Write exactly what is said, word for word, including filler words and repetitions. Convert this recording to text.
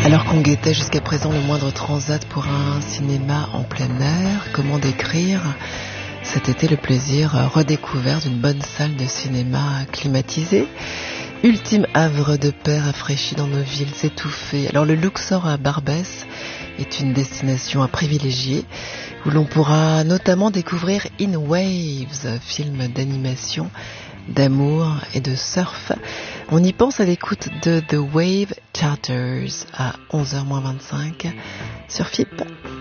Alors qu'on guettait jusqu'à présent le moindre transat pour un cinéma en plein air, comment décrire cet été le plaisir redécouvert d'une bonne salle de cinéma climatisée? Ultime havre de paix rafraîchi dans nos villes étouffées. Alors le Luxor à Barbès est une destination à privilégier où l'on pourra notamment découvrir In Waves, film d'animation, d'amour et de surf. On y pense à l'écoute de The Wave Charters à onze heures moins vingt-cinq sur F I P.